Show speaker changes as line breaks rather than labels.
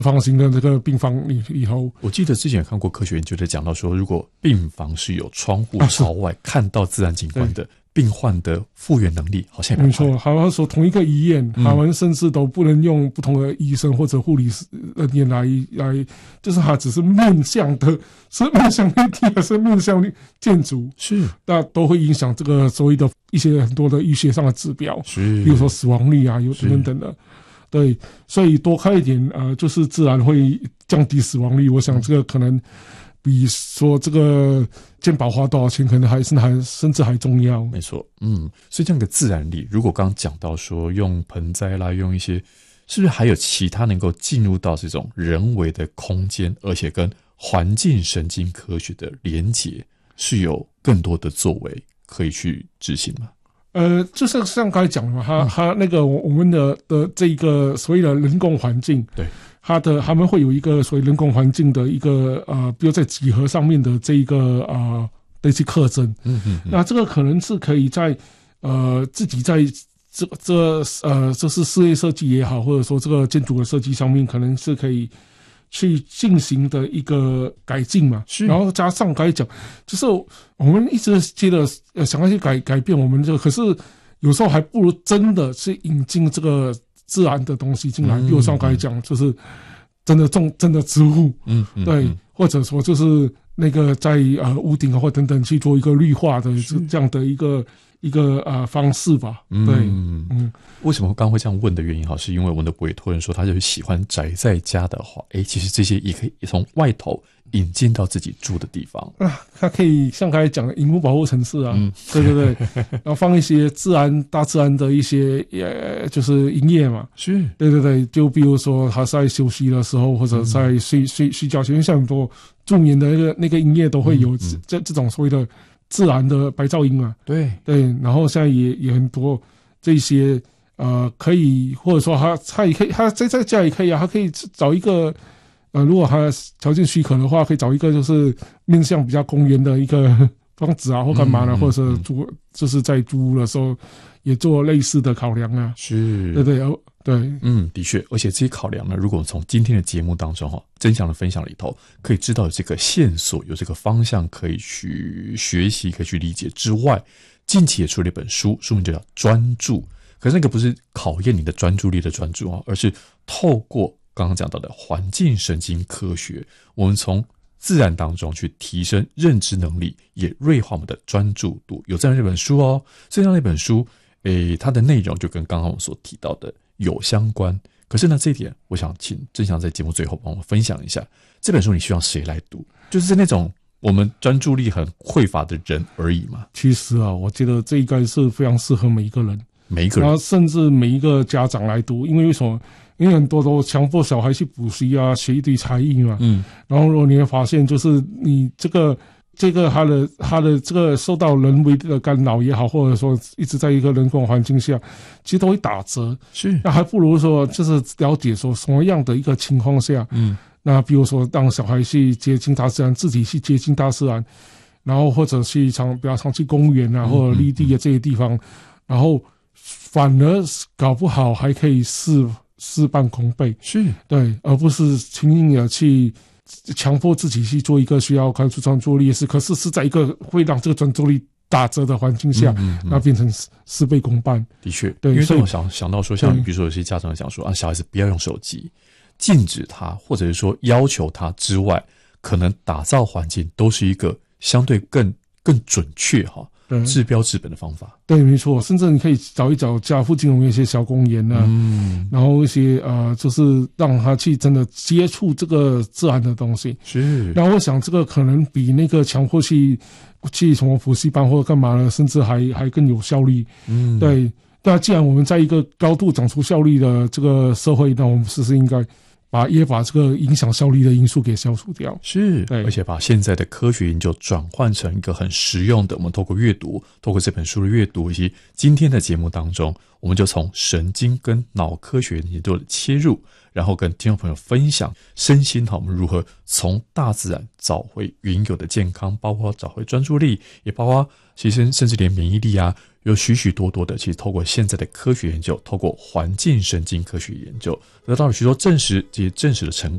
房型的这个病房里头。
我记得之前有看过科学研究在讲到说，如果病房是有窗户朝外看到自然景观的，病患的复原能力好像也
没错。好像说同一个医院，他们甚至都不能用不同的医生或者护理人员来，就是他只是面向的，是面向立体还是面向建筑，
是
那都会影响这个所谓的一些很多的医学上的指标，
是，
比如说死亡率啊，有等等的。对，所以多开一点，就是自然会降低死亡率。我想这个可能比说这个健保花多少钱，可能甚至还重要。
没错，所以这样的自然力，如果刚刚讲到说用盆栽啦，用一些，是不是还有其他能够进入到这种人为的空间，而且跟环境神经科学的连结，是有更多的作为可以去执行吗？
就是像刚才讲的嘛，它那个我们的这一个所谓的人工环境，
对，
他们会有一个所谓人工环境的一个比如在几何上面的这一个的一些特征，那这个可能是可以在自己在就是室内设计也好，或者说这个建筑的设计上面，可能是可以去进行的一个改进嘛，然后加上刚才讲，就是我们一直觉得想要去改变我们这个，可是有时候还不如真的去引进这个自然的东西进来，比如像刚才讲，就是真的种真的植物，对，或者说就是那个在屋顶啊或等等去做一个绿化的这样的一个方式吧。对，
为什么刚刚会这样问的原因是因为我们的委托人说他就是喜欢宅在家的话，其实这些也可以从外头引进到自己住的地方
它可以像刚才讲的荧幕保护城市啊，对对对，然后放一些大自然的一些就是音乐嘛，
是，
对对对，就比如说他在休息的时候或者在睡觉前，像很多助眠的那个音乐都会有这种所谓的自然的白噪音嘛，对对，然后现在也很多这些可以，或者说他也可以，他在家也可以啊，他可以找一个如果他条件许可的话，可以找一个就是面向比较公园的一个房子啊，或干嘛呢，或者是就是在租屋的时候也做类似的考量啊，
是，
对对对，
的确，而且这些考量呢，如果从今天的节目当中真相的分享里头，可以知道有这个线索，有这个方向可以去学习，可以去理解之外，近期也出了一本书，书名就叫专注。可是那个不是考验你的专注力的专注而是透过刚刚讲到的环境神经科学，我们从自然当中去提升认知能力，也锐化我们的专注度。有这样一本书这样一本书，它的内容就跟刚刚我们所提到的有相关。可是呢，这一点我想请正翔在节目最后帮我们分享一下，这本书你希望谁来读？就是那种我们专注力很匮乏的人而已嘛。
其实我觉得这应该是非常适合每一个人，
然
后甚至每一个家长来读，因为什么？因为很多都强迫小孩去补习啊，学一堆才艺嘛。然后如果你会发现，就是你这个他的这个受到人为的干扰也好，或者说一直在一个人工环境下，其实都会打折。
是，
那还不如说就是了解说什么样的一个情况下，那比如说让小孩去接近大自然，自己去接近大自然，然后或者去比较常去公园啊，或者绿地的这些地方，然后反而搞不好还可以事半功倍，
是
对，而不是轻易的去强迫自己去做一个需要开出专注力的事，可是是在一个会让这个专注力打折的环境下，那变成事倍功半。
的确，
对，
因为我想到说，像比如说有些家长想说小孩子不要用手机，禁止他，或者是说要求他之外，可能打造环境都是一个相对更准确治标治本的方法。
对，没错，甚至你可以找一找家附近有没有一些小公园啊，然后一些就是让他去真的接触这个自然的东西。
是，
然后我想这个可能比那个强迫去什么补习班或者干嘛呢，甚至还更有效率。对。那既然我们在一个高度长出效率的这个社会，那我们是不是应该也把这个影响效率的因素给消除掉？
是，而且把现在的科学研究转换成一个很实用的，我们透过阅读，透过这本书的阅读，以及今天的节目当中，我们就从神经跟脑科学研究的切入，然后跟听众朋友分享身心我们如何从大自然找回原有的健康，包括找回专注力，也包括其实甚至连免疫力有许许多多的，其实透过现在的科学研究，透过环境神经科学研究，得到了许多证实的成